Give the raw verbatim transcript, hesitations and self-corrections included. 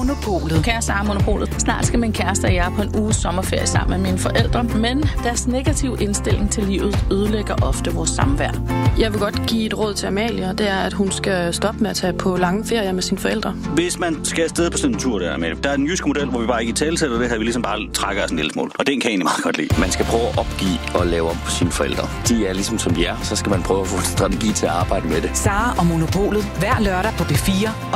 Monopolet. Kære Sara Monopolet. Snart skal min kæreste og jeg på en uges sommerferie sammen med mine forældre, men deres negative indstilling til livet ødelægger ofte vores samvær. Jeg vil godt give et råd til Amalie, og det er, at hun skal stoppe med at tage på lange ferier med sine forældre. Hvis man skal afsted på sådan en tur der, Amalie, der er en jysk model, hvor vi bare ikke i talesætter det her, vi ligesom bare trækker os en lille smule. Og den kan jeg egentlig meget godt lide. Man skal prøve at opgive og lave om på sine forældre. De er ligesom som de er, så skal man prøve at få en strategi til at arbejde med det. Sara og Monopolet hver lørdag på B fire